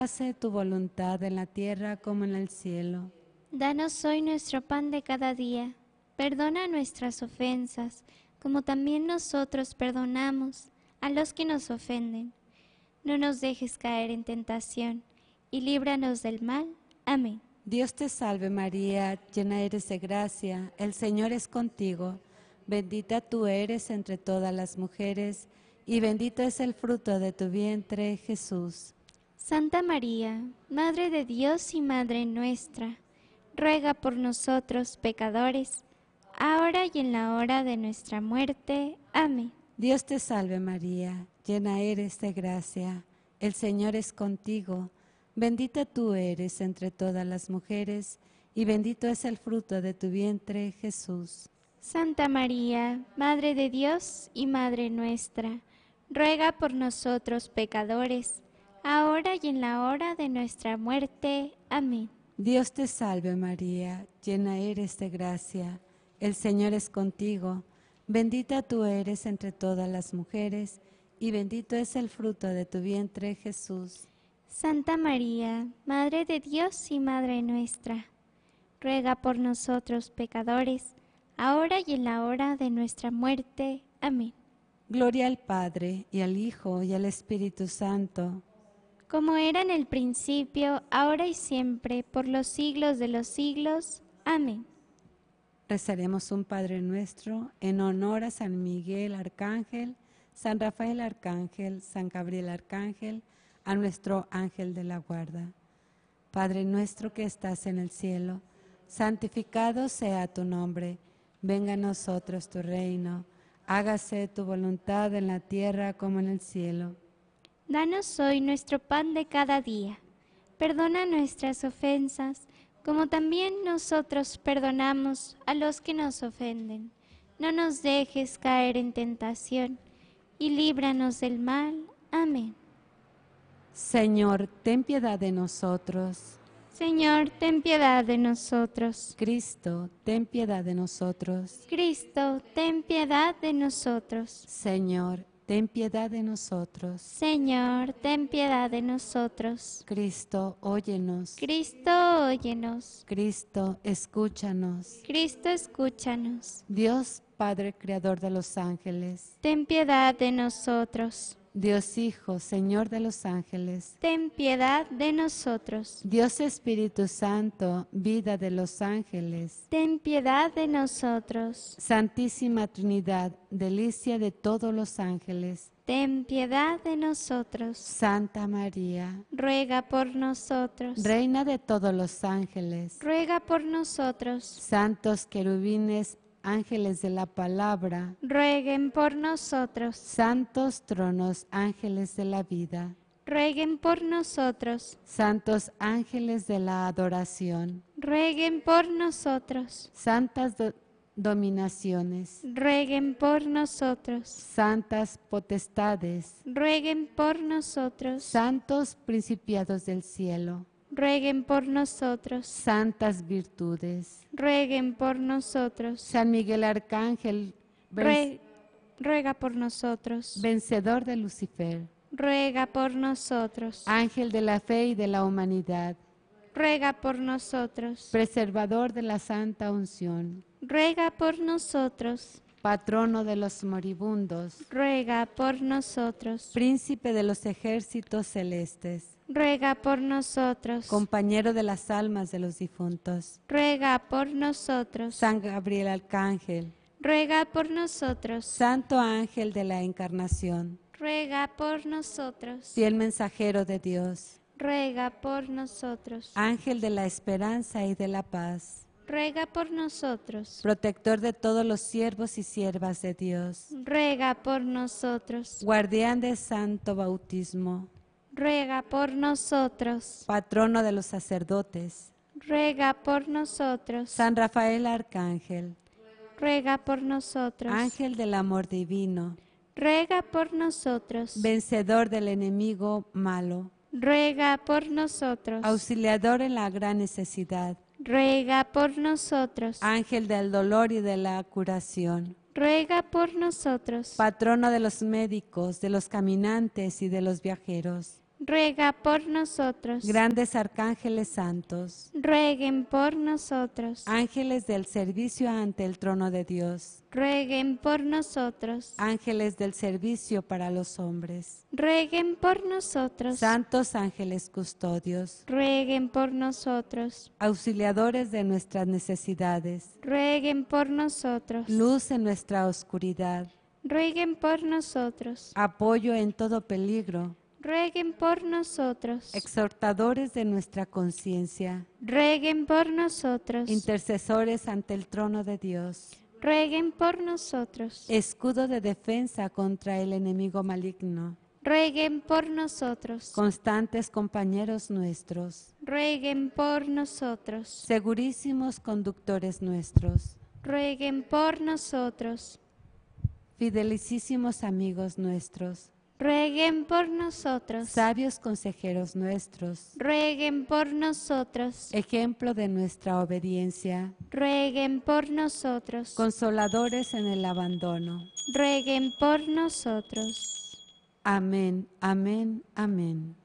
Hágase tu voluntad en la tierra como en el cielo. Danos hoy nuestro pan de cada día. Perdona nuestras ofensas, como también nosotros perdonamos a los que nos ofenden. No nos dejes caer en tentación, y líbranos del mal. Amén. Dios te salve María, llena eres de gracia, el Señor es contigo. Bendita tú eres entre todas las mujeres, y bendito es el fruto de tu vientre, Jesús. Santa María, Madre de Dios y Madre nuestra, ruega por nosotros pecadores, ahora y en la hora de nuestra muerte. Amén. Dios te salve María, llena eres de gracia, el Señor es contigo. Bendita tú eres entre todas las mujeres, y bendito es el fruto de tu vientre, Jesús. Santa María, Madre de Dios y Madre nuestra, ruega por nosotros pecadores, ahora y en la hora de nuestra muerte. Amén. Dios te salve María, llena eres de gracia, el Señor es contigo. Bendita tú eres entre todas las mujeres, y bendito es el fruto de tu vientre, Jesús. Santa María, Madre de Dios y Madre nuestra, ruega por nosotros pecadores, ahora y en la hora de nuestra muerte. Amén. Gloria al Padre, y al Hijo, y al Espíritu Santo. Como era en el principio, ahora y siempre, por los siglos de los siglos. Amén. Rezaremos un Padre Nuestro en honor a San Miguel Arcángel, San Rafael Arcángel, San Gabriel Arcángel, a nuestro ángel de la guarda. Padre nuestro que estás en el cielo, santificado sea tu nombre. Venga a nosotros tu reino. Hágase tu voluntad en la tierra como en el cielo. Danos hoy nuestro pan de cada día. Perdona nuestras ofensas, como también nosotros perdonamos a los que nos ofenden. No nos dejes caer en tentación, y líbranos del mal. Amén. Señor, ten piedad de nosotros. Señor, ten piedad de nosotros. Cristo, ten piedad de nosotros. Cristo, ten piedad de nosotros. Señor, ten piedad de nosotros. Señor, ten piedad de nosotros. Cristo, óyenos. Cristo, óyenos. Cristo, escúchanos. Cristo, escúchanos. Dios Padre Creador de los ángeles. Ten piedad de nosotros. Dios Hijo, Señor de los ángeles. Ten piedad de nosotros. Dios Espíritu Santo, vida de los ángeles. Ten piedad de nosotros. Santísima Trinidad, delicia de todos los ángeles. Ten piedad de nosotros. Santa María, Ruega por nosotros. Reina de todos los ángeles. Ruega por nosotros. Santos querubines, ángeles de la palabra. Rueguen por nosotros. Santos tronos, ángeles de la vida. Rueguen por nosotros. Santos ángeles de la adoración. Rueguen por nosotros. Santas dominaciones. Rueguen por nosotros. Santas potestades. Rueguen por nosotros. Santos principiados del cielo. Rueguen por nosotros. Santas virtudes. Rueguen por nosotros. San Miguel Arcángel, Ruega por nosotros. vencedor de Lucifer. Ruega por nosotros. Ángel de la fe y de la humanidad. Ruega por nosotros. Preservador de la santa unción. Ruega por nosotros. Patrono de los moribundos. Ruega por nosotros. Príncipe de los ejércitos celestes. Ruega por nosotros. Compañero de las almas de los difuntos. Ruega por nosotros. San Gabriel Arcángel. Ruega por nosotros. Santo ángel de la encarnación. Ruega por nosotros. Fiel mensajero de Dios. Ruega por nosotros. Ángel de la esperanza y de la paz. Ruega por nosotros. Protector de todos los siervos y siervas de Dios. Ruega por nosotros. Guardián de santo bautismo. Ruega por nosotros. Patrono de los sacerdotes. Ruega por nosotros. San Rafael Arcángel. Ruega por nosotros. Ángel del amor divino. Ruega por nosotros. Vencedor del enemigo malo. Ruega por nosotros. Auxiliador en la gran necesidad. Ruega por nosotros. Ángel del dolor y de la curación. Ruega por nosotros. Patrono de los médicos, de los caminantes y de los viajeros. ruega por nosotros. Grandes arcángeles santos, Rueguen por nosotros. ángeles del servicio ante el trono de Dios, Rueguen por nosotros. ángeles del servicio para los hombres, Rueguen por nosotros. santos ángeles custodios, Rueguen por nosotros. auxiliadores de nuestras necesidades, Rueguen por nosotros. luz en nuestra oscuridad, Rueguen por nosotros. apoyo en todo peligro, Rueguen por nosotros. exhortadores de nuestra conciencia, Rueguen por nosotros. intercesores ante el trono de Dios, Rueguen por nosotros. escudo de defensa contra el enemigo maligno, Rueguen por nosotros. constantes compañeros nuestros, Rueguen por nosotros. segurísimos conductores nuestros, Rueguen por nosotros. fidelicísimos amigos nuestros, Rueguen por nosotros. sabios consejeros nuestros, Rueguen por nosotros. ejemplo de nuestra obediencia, Rueguen por nosotros. consoladores en el abandono. Rueguen por nosotros. Amén, amén, amén.